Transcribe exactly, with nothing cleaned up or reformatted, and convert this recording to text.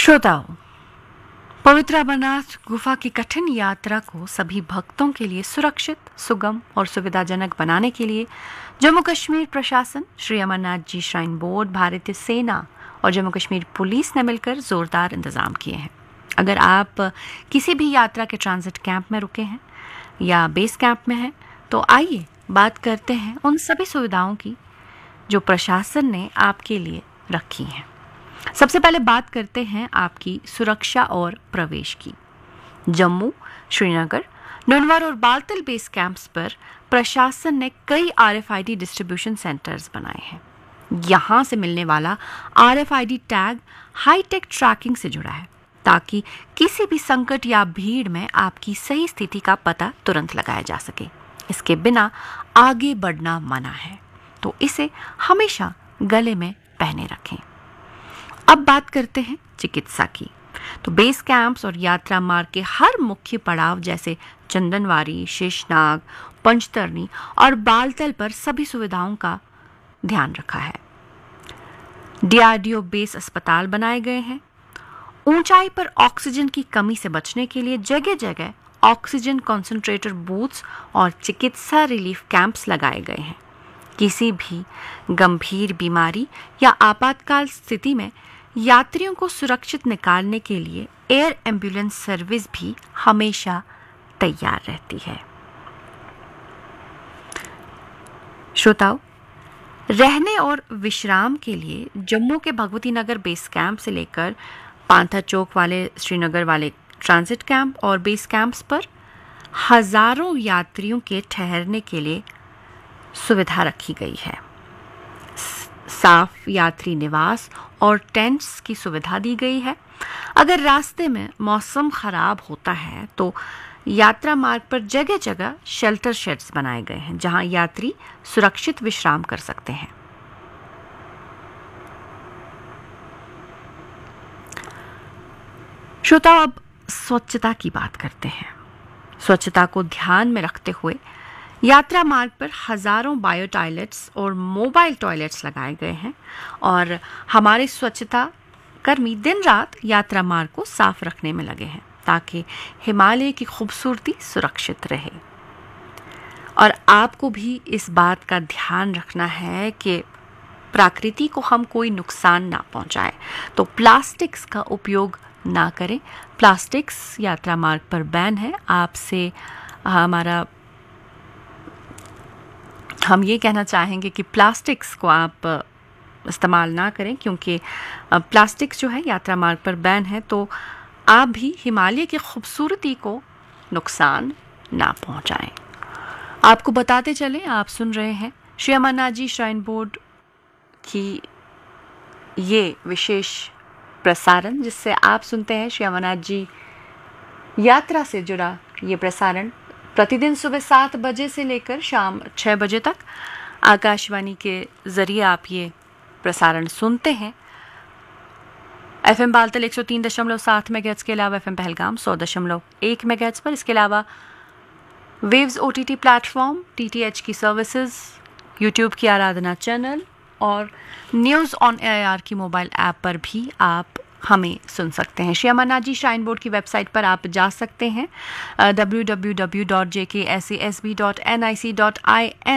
श्रोताओं, पवित्र अमरनाथ गुफा की कठिन यात्रा को सभी भक्तों के लिए सुरक्षित, सुगम और सुविधाजनक बनाने के लिए जम्मू कश्मीर प्रशासन, श्री अमरनाथ जी श्राइन बोर्ड, भारतीय सेना और जम्मू कश्मीर पुलिस ने मिलकर जोरदार इंतजाम किए हैं। अगर आप किसी भी यात्रा के ट्रांजिट कैंप में रुके हैं या बेस कैंप में हैं, तो आइए बात करते हैं उन सभी सुविधाओं की जो प्रशासन ने आपके लिए रखी हैं। सबसे पहले बात करते हैं आपकी सुरक्षा और प्रवेश की। जम्मू, श्रीनगर, ननवर और बालतल बेस कैंप्स पर प्रशासन ने कई आरएफआईडी डिस्ट्रीब्यूशन सेंटर्स बनाए हैं। यहां से मिलने वाला आरएफआईडी टैग हाईटेक ट्रैकिंग से जुड़ा है, ताकि किसी भी संकट या भीड़ में आपकी सही स्थिति का पता तुरंत लगाया जा सके। इसके बिना आगे बढ़ना मना है, तो इसे हमेशा गले में पहने रखें। अब बात करते हैं चिकित्सा की। तो बेस कैंप्स और यात्रा मार्ग के हर मुख्य पड़ाव जैसे चंदनवारी, शेषनाग, पंचतरनी और बालतल पर सभी सुविधाओं का ध्यान रखा है। डीआरडीओ बेस अस्पताल बनाए गए हैं। ऊंचाई पर ऑक्सीजन की कमी से बचने के लिए जगह जगह ऑक्सीजन कॉन्सेंट्रेटर बूथ्स और चिकित्सा रिलीफ कैंप्स लगाए गए हैं। किसी भी गंभीर बीमारी या आपातकाल स्थिति में यात्रियों को सुरक्षित निकालने के लिए एयर एम्बुलेंस सर्विस भी हमेशा तैयार रहती है। श्रोताओं, रहने और विश्राम के लिए जम्मू के भगवती नगर बेस कैंप से लेकर पांथा चौक वाले श्रीनगर वाले ट्रांजिट कैंप और बेस कैंप्स पर हजारों यात्रियों के ठहरने के लिए सुविधा रखी गई है। साफ यात्री निवास और टेंट्स की सुविधा दी गई है। अगर रास्ते में मौसम खराब होता है तो यात्रा मार्ग पर जगह जगह शेल्टर शेड्स बनाए गए हैं, जहां यात्री सुरक्षित विश्राम कर सकते हैं। श्रोताओं, अब स्वच्छता की बात करते हैं। स्वच्छता को ध्यान में रखते हुए यात्रा मार्ग पर हजारों बायो टॉयलेट्स और मोबाइल टॉयलेट्स लगाए गए हैं और हमारे स्वच्छता कर्मी दिन रात यात्रा मार्ग को साफ रखने में लगे हैं, ताकि हिमालय की खूबसूरती सुरक्षित रहे। और आपको भी इस बात का ध्यान रखना है कि प्रकृति को हम कोई नुकसान ना पहुंचाए, तो प्लास्टिक्स का उपयोग ना करें। प्लास्टिक्स यात्रा मार्ग पर बैन है। आपसे हमारा हम ये कहना चाहेंगे कि प्लास्टिक्स को आप इस्तेमाल ना करें, क्योंकि प्लास्टिक्स जो है यात्रा मार्ग पर बैन है, तो आप भी हिमालय की खूबसूरती को नुकसान ना पहुंचाएं। आपको बताते चलें, आप सुन रहे हैं श्री अमरनाथ जी श्राइन बोर्ड की ये विशेष प्रसारण, जिससे आप सुनते हैं श्री अमरनाथ जी यात्रा से जुड़ा ये प्रसारण प्रतिदिन सुबह सात बजे से लेकर शाम छः बजे तक आकाशवाणी के ज़रिए आप ये प्रसारण सुनते हैं। एफएम बालतल एक सौ तीन दशमलव सात मेगाहर्ट्ज़ के अलावा एफएम पहलगाम सौ दशमलव एक मेगाहर्ट्ज़ पर, इसके अलावा वेव्स ओटीटी प्लेटफॉर्म, टीटीएच की सर्विसेज, यूट्यूब की आराधना चैनल और न्यूज़ ऑन एआईआर की मोबाइल ऐप पर भी आप हमें सुन सकते हैं। श्री अमरनाथ जी श्राइन बोर्ड की वेबसाइट पर आप जा सकते हैं W W W dot J के S A S B dot N I C dot I N